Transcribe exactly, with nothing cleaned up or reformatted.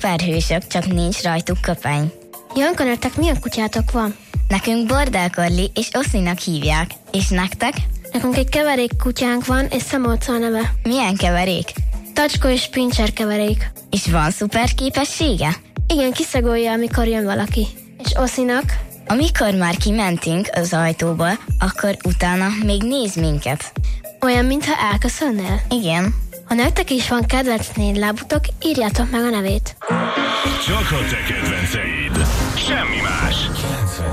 szuperhősök, csak nincs rajtuk köpeny. Janka, nektek milyen kutyátok van? Nekünk Border Collie és Oszlinak hívják. És nektek? Nekünk egy keverék kutyánk van, és Szemolca a neve. Milyen keverék? Tacskó és pincser keverék. És van szuper képessége? Igen, kiszagolja, amikor jön valaki. És Oszlinak? Amikor már kimentünk az ajtóból, akkor utána még néz minket. Olyan, mintha elköszönnél? Igen. Ha nektek is van kedvenc négylábutok, írjátok meg a nevét. Csak a te kedvenceid. Semmi más.